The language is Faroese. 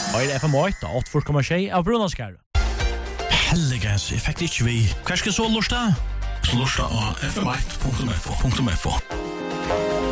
Og FM8, 8,6 av Brunaskar. Helligens, jeg fikk det ikke vi. Hva skal så lorsta? Så lorsta av FM8.fo.